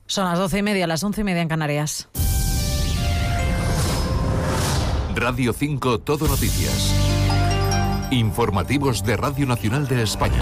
Son las 12:30, las 11:30 en Canarias. Radio 5 Todo Noticias. Informativos de Radio Nacional de España.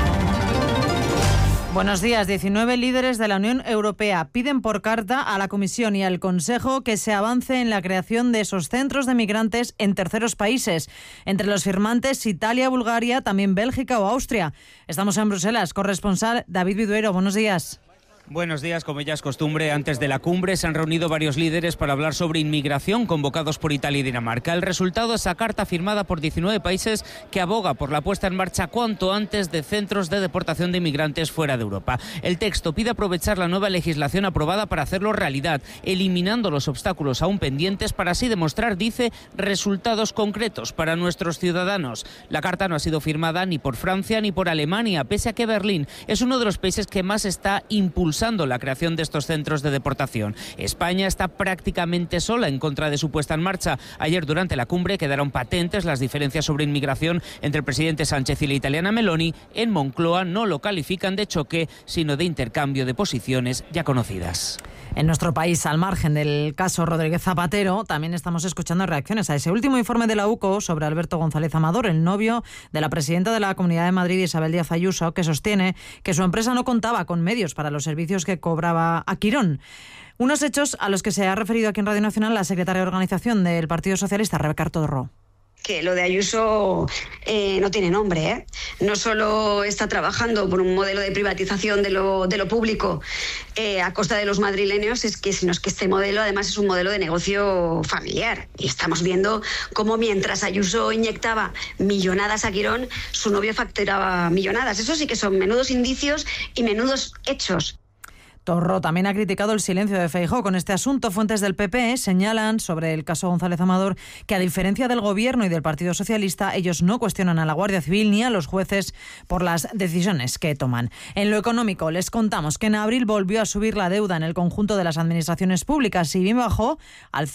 Buenos días. 19 líderes de la Unión Europea piden por carta a la Comisión y al Consejo que se avance en la creación de esos centros de migrantes en terceros países. Entre los firmantes, Italia, Bulgaria, también Bélgica o Austria. Estamos en Bruselas. Corresponsal David Viduero, buenos días. Buenos días. Como ya es costumbre, antes de la cumbre se han reunido varios líderes para hablar sobre inmigración convocados por Italia y Dinamarca. El resultado es esa carta firmada por 19 países que aboga por la puesta en marcha cuanto antes de centros de deportación de inmigrantes fuera de Europa. El texto pide aprovechar la nueva legislación aprobada para hacerlo realidad, eliminando los obstáculos aún pendientes para así demostrar, dice, resultados concretos para nuestros ciudadanos. La carta no ha sido firmada ni por Francia ni por Alemania, pese a que Berlín es uno de los países que más está impulsando la creación de estos centros de deportación. España está prácticamente sola en contra de su puesta en marcha. Ayer, durante la cumbre, quedaron patentes las diferencias sobre inmigración entre el presidente Sánchez y la italiana Meloni. En Moncloa no lo califican de choque, sino de intercambio de posiciones ya conocidas. En nuestro país, al margen del caso Rodríguez Zapatero, también estamos escuchando reacciones a ese último informe de la UCO sobre Alberto González Amador, el novio de la presidenta de la Comunidad de Madrid, Isabel Díaz Ayuso, que sostiene que su empresa no contaba con medios para los servicios que cobraba a Quirón. Unos hechos a los que se ha referido aquí en Radio Nacional la secretaria de Organización del Partido Socialista, Rebeca Artodorro. Que lo de Ayuso no tiene nombre, ¿eh? No solo está trabajando por un modelo de privatización de lo público a costa de los madrileños, sino que este modelo además es un modelo de negocio familiar. Y estamos viendo cómo mientras Ayuso inyectaba millonadas a Quirón, su novio facturaba millonadas. Eso sí que son menudos indicios y menudos hechos. Torró también ha criticado el silencio de Feijóo con este asunto. Fuentes del PP señalan sobre el caso González Amador que, a diferencia del Gobierno y del Partido Socialista, ellos no cuestionan a la Guardia Civil ni a los jueces por las decisiones que toman. En lo económico, les contamos que en abril volvió a subir la deuda en el conjunto de las administraciones públicas y bien bajó al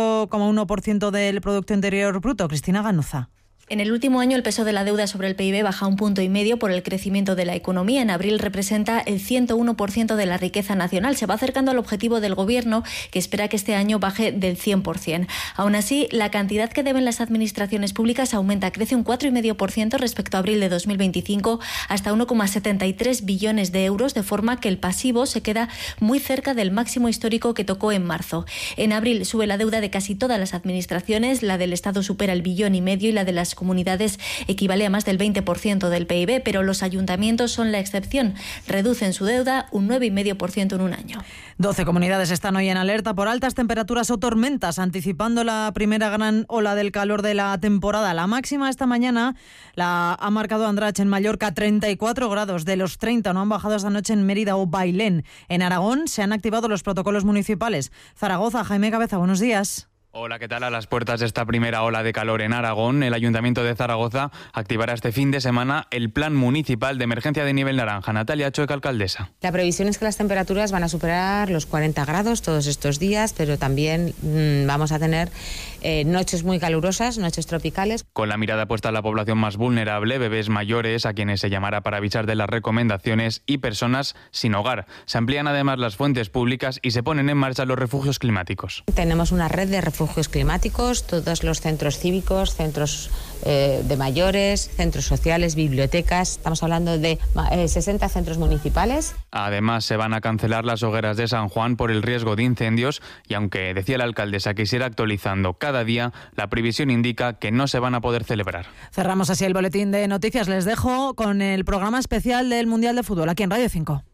100,1% del Producto Interior Bruto. Cristina Ganuza. En el último año el peso de la deuda sobre el PIB baja 1,5 puntos por el crecimiento de la economía. En abril representa el 101% de la riqueza nacional. Se va acercando al objetivo del Gobierno, que espera que este año baje del 100%. Aún así, la cantidad que deben las administraciones públicas aumenta, crece un 4,5% respecto a abril de 2025 hasta 1,73 billones de euros, de forma que el pasivo se queda muy cerca del máximo histórico que tocó en marzo. En abril sube la deuda de casi todas las administraciones, la del Estado supera el 1,5 billones y la de las comunidades equivale a más del 20% del PIB, pero los ayuntamientos son la excepción. Reducen su deuda un 9,5% en un año. 12 comunidades están hoy en alerta por altas temperaturas o tormentas, anticipando la primera gran ola del calor de la temporada. La máxima esta mañana la ha marcado Andratx en Mallorca, 34 grados. De los 30 no han bajado esta noche en Mérida o Bailén. En Aragón se han activado los protocolos municipales. Zaragoza, Jaime Cabeza, buenos días. Hola, ¿qué tal? A las puertas de esta primera ola de calor en Aragón, el Ayuntamiento de Zaragoza activará este fin de semana el Plan Municipal de Emergencia de Nivel Naranja. Natalia Chueca, alcaldesa. La previsión es que las temperaturas van a superar los 40 grados todos estos días, pero también vamos a tener noches muy calurosas, noches tropicales. Con la mirada puesta a la población más vulnerable, bebés mayores, a quienes se llamará para avisar de las recomendaciones, y personas sin hogar. Se amplían además las fuentes públicas y se ponen en marcha los refugios climáticos. Tenemos una red de refugios climáticos, todos los centros cívicos, centros de mayores, centros sociales, bibliotecas. Estamos hablando de 60 centros municipales. Además, se van a cancelar las hogueras de San Juan por el riesgo de incendios y, aunque decía la alcaldesa que se irá actualizando cada día, la previsión indica que no se van a poder celebrar. Cerramos así el boletín de noticias. Les dejo con el programa especial del Mundial de Fútbol aquí en Radio 5.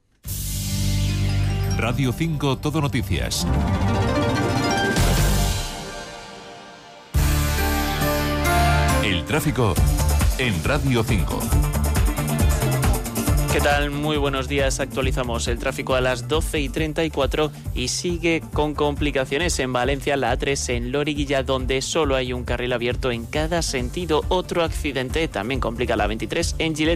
Radio 5 Todo Noticias. El tráfico en Radio 5. ¿Qué tal? Muy buenos días. Actualizamos el tráfico a las 12:34 y sigue con complicaciones en Valencia, la A3 en Loriguilla, donde solo hay un carril abierto en cada sentido. Otro accidente también complica la 23 en Gilet